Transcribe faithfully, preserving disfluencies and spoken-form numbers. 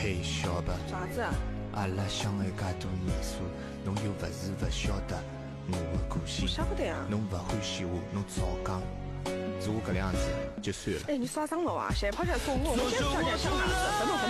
嘿，小白， 啥子啊？ 阿拉相爱介多年数，侬又勿是勿晓得我的个性。 不晓得呀。 侬勿欢喜我，侬早讲，是我搿样子就算了。 哎，你耍脏了啊！现在跑起来说我，我现在不晓得想啥子，分不分？